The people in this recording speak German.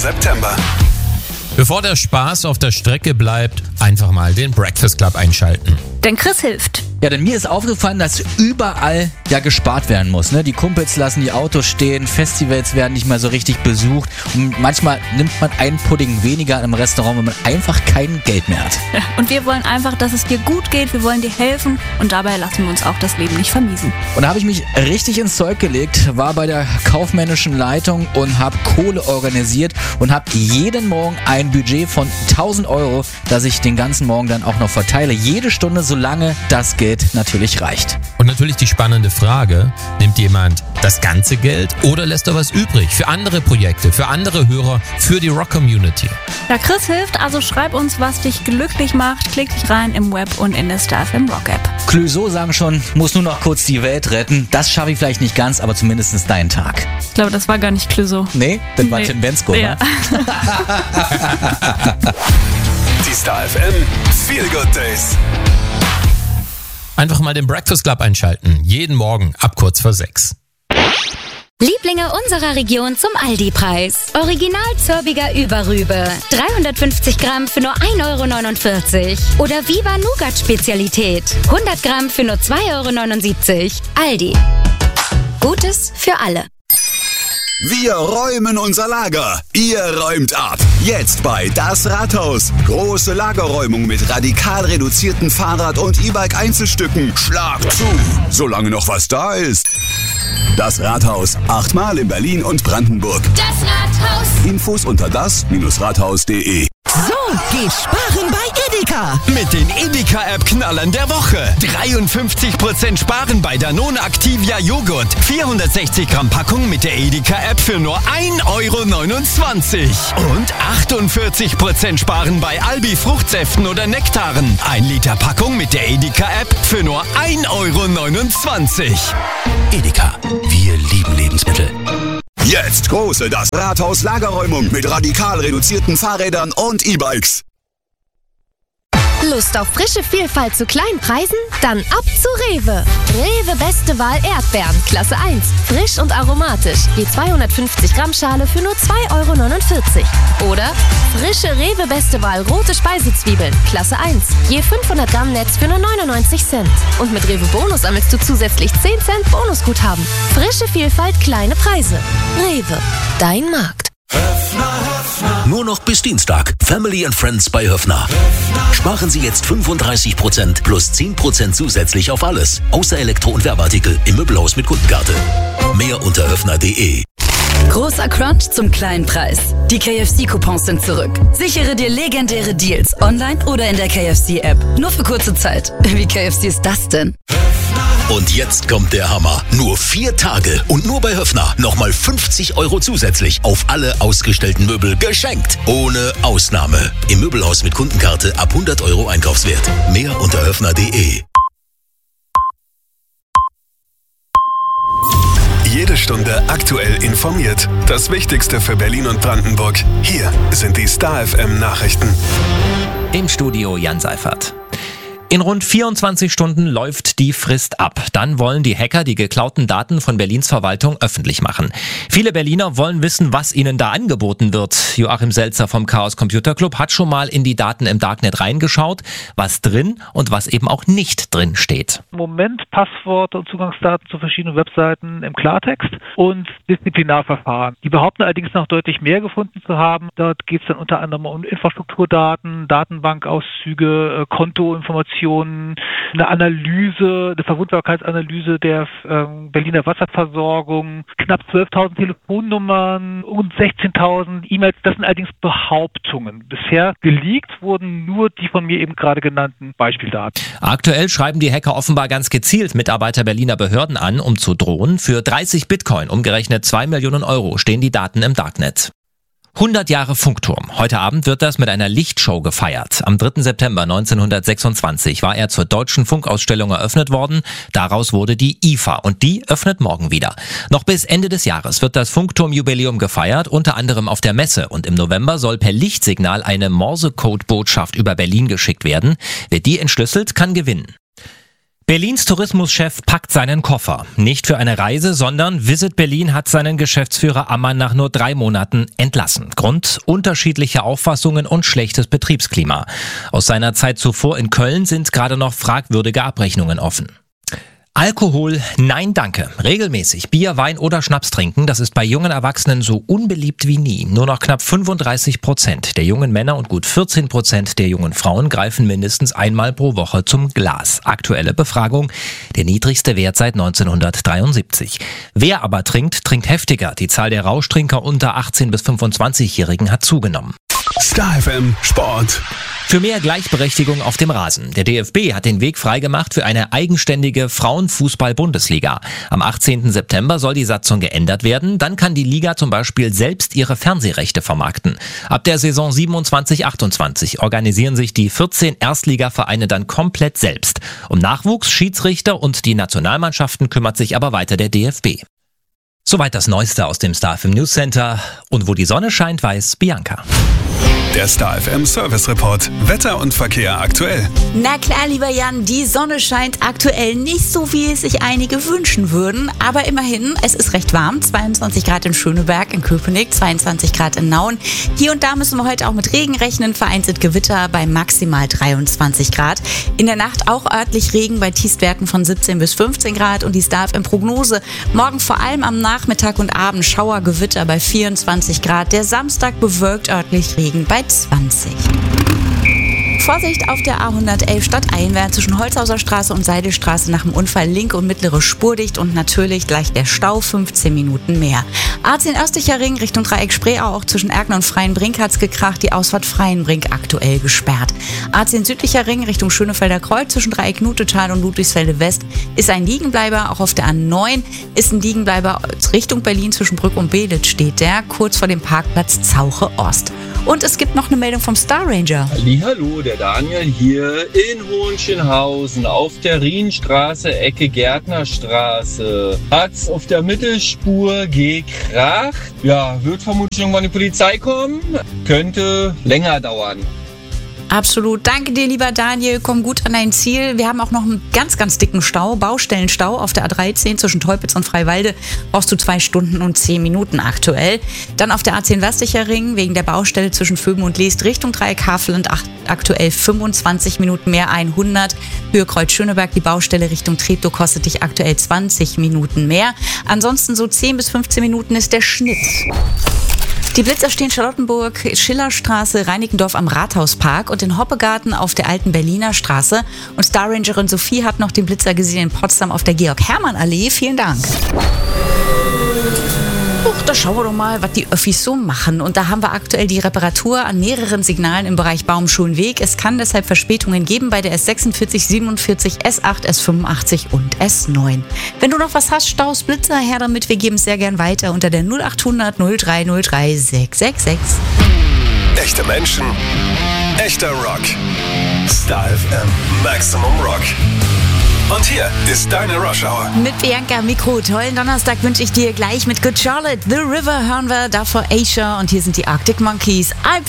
September. Bevor der Spaß auf der Strecke bleibt, einfach mal den Breakfast Club einschalten. Denn Chris hilft. Ja, denn mir ist aufgefallen, dass überall ja gespart werden muss. Ne? Die Kumpels lassen die Autos stehen, Festivals werden nicht mehr so richtig besucht und manchmal nimmt man einen Pudding weniger im Restaurant, wenn man einfach kein Geld mehr hat. Ja, und wir wollen einfach, dass es dir gut geht, wir wollen dir helfen und dabei lassen wir uns auch das Leben nicht vermiesen. Und da habe ich mich richtig ins Zeug gelegt, war bei der kaufmännischen Leitung und habe Kohle organisiert und habe jeden Morgen ein Budget von 1.000 Euro, das ich den ganzen Morgen dann auch noch verteile. Jede Stunde, solange das Geld natürlich reicht. Und natürlich die spannende Frage, nimmt jemand das ganze Geld oder lässt er was übrig für andere Projekte, für andere Hörer, für die Rock-Community? Ja, Chris hilft, also schreib uns, was dich glücklich macht. Klick dich rein im Web und in der Star FM Rock App. Clouseau sagen schon, muss nur noch kurz die Welt retten. Das schaffe ich vielleicht nicht ganz, aber zumindest deinen Tag. Ich glaube, das war gar nicht Clouseau. Nee, das war Tim Bensko, ja. Ne? Die Star FM Feel Good Days. Einfach mal den Breakfast Club einschalten. Jeden Morgen ab kurz vor 6. Lieblinge unserer Region zum Aldi-Preis. Original Zörbiger Überrübe. 350 Gramm für nur 1,49 €. Oder Viva Nougat-Spezialität. 100 Gramm für nur 2,79 €. Aldi. Gutes für alle. Wir räumen unser Lager. Ihr räumt ab. Jetzt bei Das Rathaus. Große Lagerräumung mit radikal reduzierten Fahrrad- und E-Bike-Einzelstücken. Schlag zu, solange noch was da ist. Das Rathaus. 8-mal in Berlin und Brandenburg. Das Rathaus. Infos unter das-rathaus.de. So geht Sparen bei Edeka. Mit den Edeka-App-Knallern der Woche. 53% Sparen bei Danone Activia Joghurt. 460 Gramm Packung mit der Edeka-App für nur 1,29 €. Und 48% Sparen bei Albi Fruchtsäften oder Nektaren. 1 Liter Packung mit der Edeka-App für nur 1,29 €. Edeka, wir lieben Lebensmittel. Jetzt große Das Rathaus Lagerräumung mit radikal reduzierten Fahrrädern und E-Bikes. Lust auf frische Vielfalt zu kleinen Preisen? Dann ab zu Rewe. Rewe Beste Wahl Erdbeeren, Klasse 1. Frisch und aromatisch. Je 250 Gramm Schale für nur 2,49 €. Oder frische Rewe Beste Wahl rote Speisezwiebeln, Klasse 1. Je 500 Gramm Netz für nur 99 Cent. Und mit Rewe Bonus sammelst du zusätzlich 10 Cent Bonusguthaben. Frische Vielfalt, kleine Preise. Rewe, dein Markt. Nur noch bis Dienstag. Family and Friends bei Höffner. Sparen Sie jetzt 35% plus 10% zusätzlich auf alles. Außer Elektro- und Werbeartikel im Möbelhaus mit Kundenkarte. Mehr unter höffner.de. Großer Crunch zum kleinen Preis. Die KFC-Coupons sind zurück. Sichere dir legendäre Deals online oder in der KFC-App. Nur für kurze Zeit. Wie KFC ist das denn? Und jetzt kommt der Hammer. Nur 4 Tage und nur bei Höffner nochmal 50 € zusätzlich auf alle ausgestellten Möbel geschenkt. Ohne Ausnahme. Im Möbelhaus mit Kundenkarte ab 100 € Einkaufswert. Mehr unter höffner.de. Jede Stunde aktuell informiert. Das Wichtigste für Berlin und Brandenburg. Hier sind die Star FM Nachrichten. Im Studio Jan Seifert. In rund 24 Stunden läuft die Frist ab. Dann wollen die Hacker die geklauten Daten von Berlins Verwaltung öffentlich machen. Viele Berliner wollen wissen, was ihnen da angeboten wird. Joachim Selzer vom Chaos Computer Club hat schon mal in die Daten im Darknet reingeschaut, was drin und was eben auch nicht drin steht. Im Moment Passworte und Zugangsdaten zu verschiedenen Webseiten im Klartext und Disziplinarverfahren. Die behaupten allerdings noch deutlich mehr gefunden zu haben. Dort geht es dann unter anderem um Infrastrukturdaten, Datenbankauszüge, Kontoinformationen, eine Analyse, eine Verwundbarkeitsanalyse der Berliner Wasserversorgung, knapp 12.000 Telefonnummern und 16.000 E-Mails. Das sind allerdings Behauptungen. Bisher geleakt wurden nur die von mir eben gerade genannten Beispieldaten. Aktuell schreiben die Hacker offenbar ganz gezielt Mitarbeiter Berliner Behörden an, um zu drohen. Für 30 Bitcoin, umgerechnet 2 Millionen €, stehen die Daten im Darknet. 100 Jahre Funkturm. Heute Abend wird das mit einer Lichtshow gefeiert. Am 3. September 1926 war er zur Deutschen Funkausstellung eröffnet worden. Daraus wurde die IFA und die öffnet morgen wieder. Noch bis Ende des Jahres wird das Funkturm-Jubiläum gefeiert, unter anderem auf der Messe. Und im November soll per Lichtsignal eine Morse-Code-Botschaft über Berlin geschickt werden. Wer die entschlüsselt, kann gewinnen. Berlins Tourismuschef packt seinen Koffer. Nicht für eine Reise, sondern Visit Berlin hat seinen Geschäftsführer Ammann nach nur 3 Monaten entlassen. Grund: unterschiedliche Auffassungen und schlechtes Betriebsklima. Aus seiner Zeit zuvor in Köln sind gerade noch fragwürdige Abrechnungen offen. Alkohol, nein danke. Regelmäßig Bier, Wein oder Schnaps trinken, das ist bei jungen Erwachsenen so unbeliebt wie nie. Nur noch knapp 35% der jungen Männer und gut 14% der jungen Frauen greifen mindestens einmal pro Woche zum Glas. Aktuelle Befragung: der niedrigste Wert seit 1973. Wer aber trinkt, trinkt heftiger. Die Zahl der Rauschtrinker unter 18- bis 25-Jährigen hat zugenommen. Star FM Sport. Für mehr Gleichberechtigung auf dem Rasen. Der DFB hat den Weg freigemacht für eine eigenständige Frauenfußball-Bundesliga. Am 18. September soll die Satzung geändert werden. Dann kann die Liga zum Beispiel selbst ihre Fernsehrechte vermarkten. Ab der Saison 27/28 organisieren sich die 14 Erstligavereine dann komplett selbst. Um Nachwuchs, Schiedsrichter und die Nationalmannschaften kümmert sich aber weiter der DFB. Soweit das Neueste aus dem Star FM News Center. Und wo die Sonne scheint, weiß Bianca. Der Star FM Service Report. Wetter und Verkehr aktuell. Na klar, lieber Jan, die Sonne scheint aktuell nicht so, wie es sich einige wünschen würden. Aber immerhin, es ist recht warm. 22 Grad in Schöneberg, in Köpenick, 22 Grad in Nauen. Hier und da müssen wir heute auch mit Regen rechnen. Vereinzelt Gewitter bei maximal 23 Grad. In der Nacht auch örtlich Regen bei Tiefstwerten von 17 bis 15 Grad. Und die Star FM Prognose: morgen vor allem am Nachmittag und Abend Schauergewitter bei 24 Grad. Der Samstag bewölkt, örtlich Regen bei 20. Vorsicht auf der A111 stadteinwärts zwischen Holzhauser Straße und Seidelstraße nach dem Unfall, linke und mittlere Spur dicht und natürlich gleich der Stau, 15 Minuten mehr. A10 östlicher Ring Richtung Dreieck Spreeau, auch zwischen Erkner und Freienbrink hat's gekracht, die Ausfahrt Freienbrink aktuell gesperrt. A10 südlicher Ring Richtung Schönefelder Kreuz zwischen Dreieck Nutetal und Ludwigsfelde West ist ein Liegenbleiber, auch auf der A9 ist ein Liegenbleiber Richtung Berlin zwischen Brück und Beelitz steht der, kurz vor dem Parkplatz Zauche Ost. Und es gibt noch eine Meldung vom Star Ranger. Hallihallo, der Daniel hier in Hohenschönhausen auf der Rienstraße, Ecke Gärtnerstraße. Hat's auf der Mittelspur gekracht. Ja, wird vermutlich irgendwann die Polizei kommen. Könnte länger dauern. Absolut. Danke dir, lieber Daniel. Komm gut an dein Ziel. Wir haben auch noch einen ganz, ganz dicken Stau, Baustellenstau auf der A13 zwischen Teupitz und Freiwalde. Brauchst du 2 Stunden und 10 Minuten aktuell. Dann auf der A10 westlicher Ring wegen der Baustelle zwischen Vöben und Leest Richtung Dreieck Havelland aktuell 25 Minuten mehr 100. Höhe Kreuz Schöneberg, die Baustelle Richtung Treptow kostet dich aktuell 20 Minuten mehr. Ansonsten so 10 bis 15 Minuten ist der Schnitt. Die Blitzer stehen Charlottenburg, Schillerstraße, Reinickendorf am Rathauspark und in Hoppegarten auf der alten Berliner Straße. Und Star Rangerin Sophie hat noch den Blitzer gesehen in Potsdam auf der Georg-Hermann-Allee. Vielen Dank. Da schauen wir doch mal, was die Öffis so machen. Und da haben wir aktuell die Reparatur an mehreren Signalen im Bereich Baumschulenweg. Es kann deshalb Verspätungen geben bei der S46, 47, S8, S85 und S9. Wenn du noch was hast, Staus, Blitzer, her damit. Wir geben es sehr gern weiter unter der 0800 0303 666. Echte Menschen, echter Rock. Star FM Maximum Rock. Und hier ist deine Rush Hour. Mit Bianca Mikro. Tollen Donnerstag wünsche ich dir gleich mit Good Charlotte. The River hören wir, davor Asia und hier sind die Arctic Monkeys.